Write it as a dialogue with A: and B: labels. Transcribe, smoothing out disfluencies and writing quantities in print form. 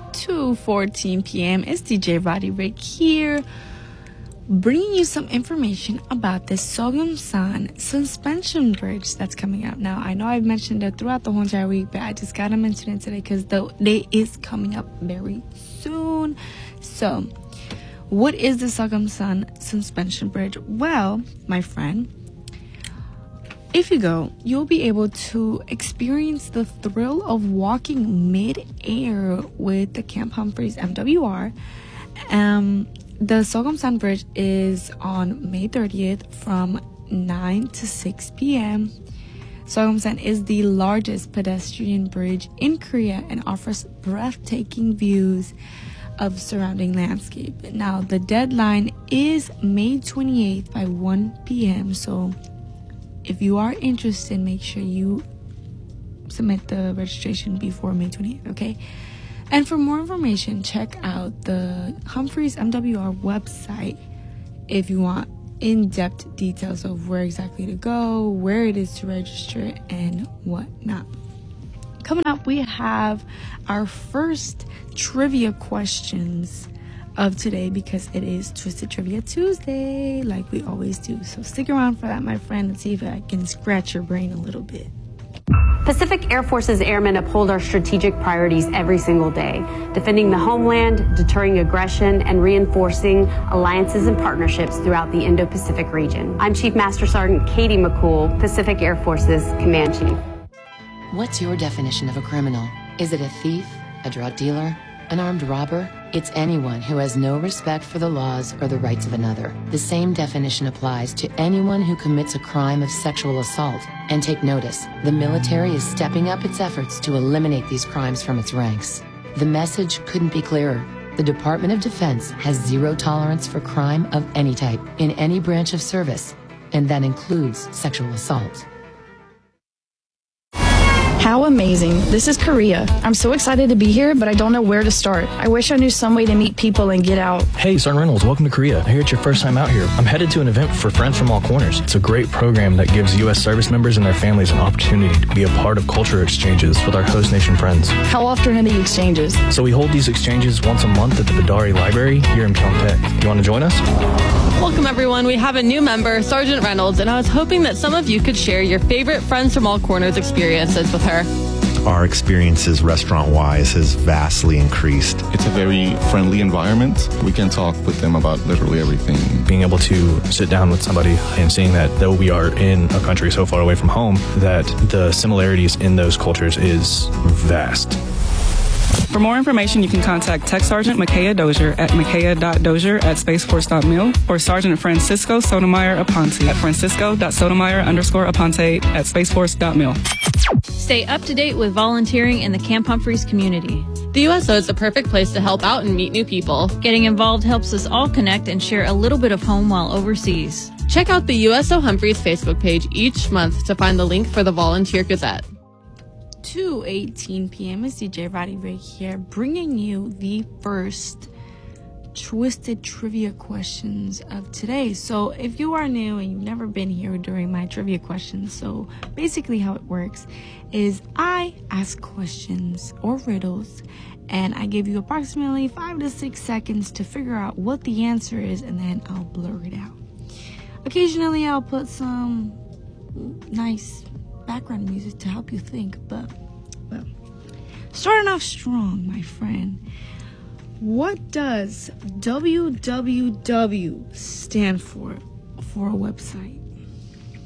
A: 2:14 p.m. It's DJ Roddy Rick here, bringing you some information about the Seogyeomsan suspension bridge that's coming up. Now, I know I've mentioned it throughout the whole entire week, but I just gotta mention it today because the day is coming up very soon. So, what is the Seogyeomsan suspension bridge? Well, my friend, if you go, you'll be able to experience the thrill of walking mid-air with the Camp Humphreys MWR. The Seogyeomsan Bridge is on May 30th from 9 to 6 p.m. Seogyeomsan is the largest pedestrian bridge in Korea and offers breathtaking views of surrounding landscape. Now, the deadline is May 28th by 1 p.m. So if you are interested, make sure you submit the registration before May 28th, okay? And for more information, check out the Humphreys MWR website if you want in-depth details of where exactly to go, where it is to register, and whatnot. Coming up, we have our first trivia questions of today because it is Twisted Trivia Tuesday, like we always do. So stick around for that, my friend, and see if I can scratch your brain a little bit.
B: Pacific Air Force's airmen uphold our strategic priorities every single day, defending the homeland, deterring aggression, and reinforcing alliances and partnerships throughout the Indo-Pacific region. I'm Chief Master Sergeant Katie McCool, Pacific Air Force's Command Chief.
C: What's your definition of a criminal? Is it a thief, a drug dealer, an armed robber? It's anyone who has no respect for the laws or the rights of another. The same definition applies to anyone who commits a crime of sexual assault. And take notice, the military is stepping up its efforts to eliminate these crimes from its ranks. The message couldn't be clearer. The Department of Defense has zero tolerance for crime of any type, in any branch of service, and that includes sexual assault.
D: How amazing. This is Korea. I'm so excited to be here, but I don't know where to start. I wish I knew some way to meet people and get out.
E: Hey, Sergeant Reynolds, welcome to Korea. I hear it's your first time out here. I'm headed to an event for Friends from All Corners. It's a great program that gives U.S. service members and their families an opportunity to be a part of culture exchanges with our host nation friends.
D: How often are the exchanges?
E: So we hold these exchanges once a month at the Badari Library here in Pyeongtaek. You want to join us?
F: Welcome, everyone. We have a new member, Sergeant Reynolds, and I was hoping that some of you could share your favorite Friends from All Corners experiences with her.
G: Our experiences restaurant-wise has vastly increased.
H: It's a very friendly environment. We can talk with them about literally everything.
E: Being able to sit down with somebody and seeing that though we are in a country so far away from home, that the similarities in those cultures is vast.
I: For more information, you can contact Tech Sergeant Makaya Dozier at makaya.dozier@spaceforce.mil or Sergeant Francisco Sotomayor Aponte at francisco.sotomayor_aponte@spaceforce.mil.
J: Stay up to date with volunteering in the Camp Humphreys community.
F: The USO is the perfect place to help out and meet new people.
J: Getting involved helps us all connect and share a little bit of home while overseas.
F: Check out the USO Humphreys Facebook page each month to find the link for the Volunteer Gazette.
A: 2:18 p.m. is DJ Roddy Rick here, bringing you the first Twisted Trivia questions of today. So if you are new and you've never been here during my trivia questions, so basically how it works is I ask questions or riddles and I give you approximately 5 to 6 seconds to figure out what the answer is, and then I'll blur it out. Occasionally I'll put some nice background music to help you think, but well, starting off strong, my friend. What does www stand for a website?